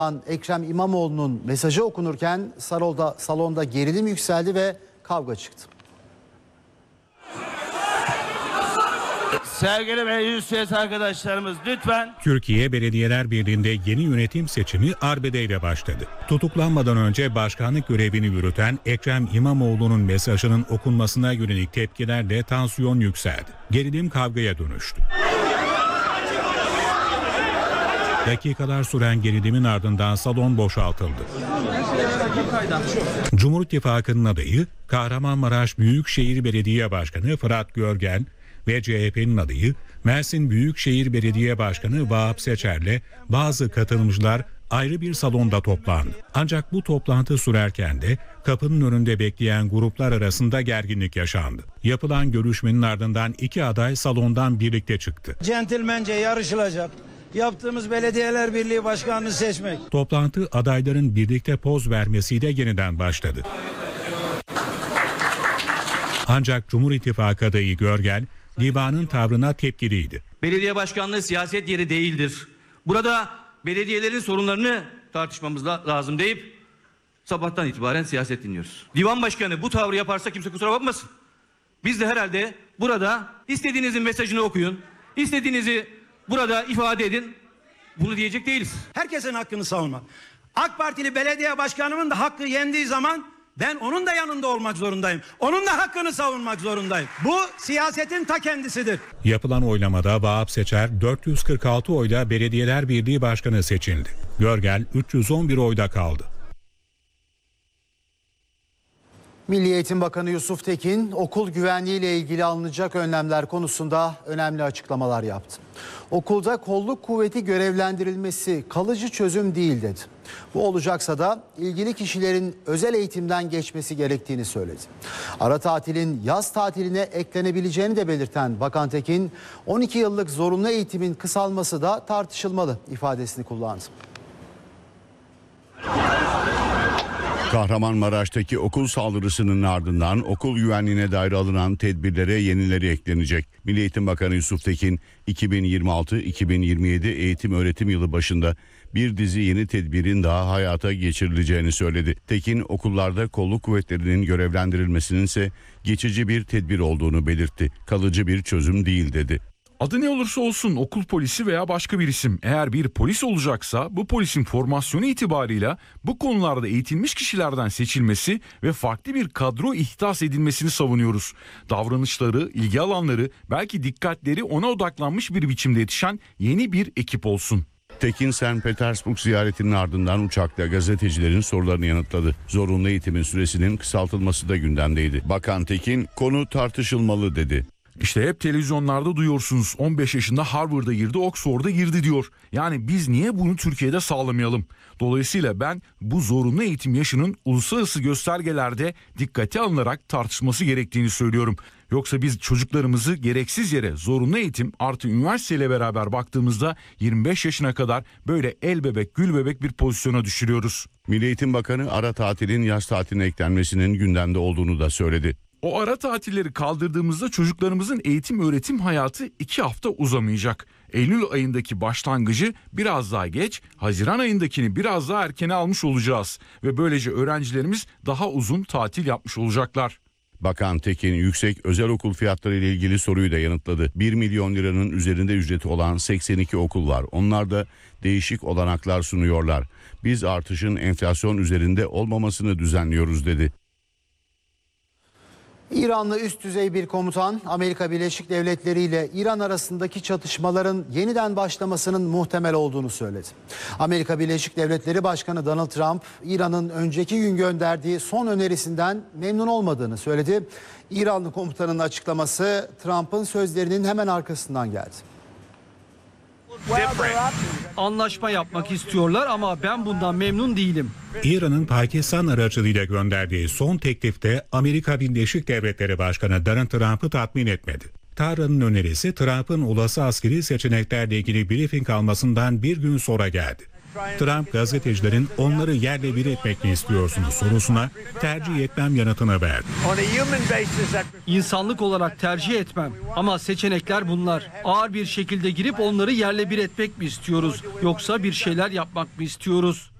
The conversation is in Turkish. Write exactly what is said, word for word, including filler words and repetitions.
Ekrem İmamoğlu'nun mesajı okunurken salonda, salonda gerilim yükseldi ve kavga çıktı. Sevgili meclis üyesi arkadaşlarımız lütfen. Türkiye Belediyeler Birliği'nde yeni yönetim seçimi arbedeyle başladı. Tutuklanmadan önce başkanlık görevini yürüten Ekrem İmamoğlu'nun mesajının okunmasına yönelik tepkilerle tansiyon yükseldi. Gerilim kavgaya dönüştü. Dakikalar süren gerilimin ardından salon boşaltıldı. Cumhur İttifakı'nın adayı Kahramanmaraş Büyükşehir Belediye Başkanı Fırat Görgen ve C H P'nin adayı Mersin Büyükşehir Belediye Başkanı Vahap Seçer'le bazı katılımcılar ayrı bir salonda toplandı. Ancak bu toplantı sürerken de kapının önünde bekleyen gruplar arasında gerginlik yaşandı. Yapılan görüşmenin ardından iki aday salondan birlikte çıktı. Centilmence yarışılacak. Yaptığımız Belediyeler Birliği Başkanı'nı seçmek. Toplantı adayların birlikte poz vermesiyle yeniden başladı. Ancak Cumhur İttifakı adayı Görgen, divanın tavrına tepkiliydi. Belediye başkanlığı siyaset yeri değildir. Burada belediyelerin sorunlarını tartışmamız lazım deyip sabahtan itibaren siyaset dinliyoruz. Divan başkanı bu tavrı yaparsa kimse kusura bakmasın. Biz de herhalde burada istediğinizin mesajını okuyun, istediğinizi burada ifade edin. Bunu diyecek değiliz. Herkesin hakkını savunmak. AK Partili belediye başkanımın da hakkı yendiği zaman ben onun da yanında olmak zorundayım. Onun da hakkını savunmak zorundayım. Bu siyasetin ta kendisidir. Yapılan oylamada Vahap Seçer dört yüz kırk altı oyla Belediyeler Birliği Başkanı seçildi. Görgel üç yüz on bir oyda kaldı. Milli Eğitim Bakanı Yusuf Tekin, okul güvenliği ile ilgili alınacak önlemler konusunda önemli açıklamalar yaptı. Okulda kolluk kuvveti görevlendirilmesi kalıcı çözüm değil dedi. Bu olacaksa da ilgili kişilerin özel eğitimden geçmesi gerektiğini söyledi. Ara tatilin yaz tatiline eklenebileceğini de belirten Bakan Tekin, on iki yıllık zorunlu eğitimin kısalması da tartışılmalı ifadesini kullandı. Kahramanmaraş'taki okul saldırısının ardından okul güvenliğine dair alınan tedbirlere yenileri eklenecek. Milli Eğitim Bakanı Yusuf Tekin, iki bin yirmi altı iki bin yirmi yedi eğitim öğretim yılı başında bir dizi yeni tedbirin daha hayata geçirileceğini söyledi. Tekin, okullarda kolluk kuvvetlerinin görevlendirilmesinin ise geçici bir tedbir olduğunu belirtti. Kalıcı bir çözüm değil dedi. Adı ne olursa olsun okul polisi veya başka bir isim, eğer bir polis olacaksa bu polisin formasyonu itibarıyla bu konularda eğitilmiş kişilerden seçilmesi ve farklı bir kadro ihdas edilmesini savunuyoruz. Davranışları, ilgi alanları, belki dikkatleri ona odaklanmış bir biçimde yetişen yeni bir ekip olsun. Tekin, Sankt Petersburg ziyaretinin ardından uçakta gazetecilerin sorularını yanıtladı. Zorunlu eğitimin süresinin kısaltılması da gündemdeydi. Bakan Tekin, konu tartışılmalı dedi. İşte hep televizyonlarda duyuyorsunuz, on beş yaşında Harvard'a girdi, Oxford'a girdi diyor. Yani biz niye bunu Türkiye'de sağlamayalım? Dolayısıyla ben bu zorunlu eğitim yaşının uluslararası göstergelerde dikkate alınarak tartışması gerektiğini söylüyorum. Yoksa biz çocuklarımızı gereksiz yere zorunlu eğitim artı üniversiteyle beraber baktığımızda yirmi beş yaşına kadar böyle el bebek gül bebek bir pozisyona düşürüyoruz. Milli Eğitim Bakanı ara tatilin yaz tatiline eklenmesinin gündemde olduğunu da söyledi. O ara tatilleri kaldırdığımızda çocuklarımızın eğitim öğretim hayatı iki hafta uzamayacak. Eylül ayındaki başlangıcı biraz daha geç, Haziran ayındakini biraz daha erkene almış olacağız. Ve böylece öğrencilerimiz daha uzun tatil yapmış olacaklar. Bakan Tekin, yüksek özel okul fiyatları ile ilgili soruyu da yanıtladı. bir milyon liranın üzerinde ücreti olan seksen iki okul var. Onlar da değişik olanaklar sunuyorlar. Biz artışın enflasyon üzerinde olmamasını düzenliyoruz dedi. İranlı üst düzey bir komutan, Amerika Birleşik Devletleri ile İran arasındaki çatışmaların yeniden başlamasının muhtemel olduğunu söyledi. Amerika Birleşik Devletleri Başkanı Donald Trump, İran'ın önceki gün gönderdiği son önerisinden memnun olmadığını söyledi. İranlı komutanın açıklaması Trump'ın sözlerinin hemen arkasından geldi. Anlaşma yapmak istiyorlar ama ben bundan memnun değilim. İran'ın Pakistan aracılığıyla gönderdiği son teklifte Amerika Birleşik Devletleri Başkanı Donald Trump'ı tatmin etmedi. Tahran'ın önerisi Trump'ın olası askeri seçeneklerle ilgili briefing almasından bir gün sonra geldi. Trump gazetecilerin onları yerle bir etmek mi istiyorsunuz sorusuna tercih etmem yanıtını verdi. İnsanlık olarak tercih etmem ama seçenekler bunlar. Ağır bir şekilde girip onları yerle bir etmek mi istiyoruz yoksa bir şeyler yapmak mı istiyoruz?